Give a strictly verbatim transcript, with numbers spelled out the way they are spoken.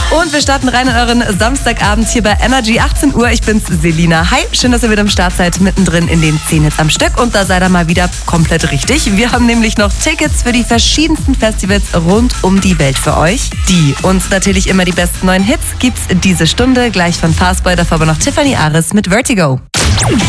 Und wir starten rein in euren Samstagabend hier bei Energy, achtzehn Uhr. Ich bin's, Selina. Hi, schön, dass ihr wieder am Start seid, mittendrin in den zehn Hits am Stück. Und da seid ihr mal wieder komplett richtig. Wir haben nämlich noch Tickets für die verschiedensten Festivals rund um die Welt für euch. Die und natürlich immer die besten neuen Hits gibt's diese Stunde. Gleich von Fastboy, davor aber noch Tiffany Aris mit Vertigo.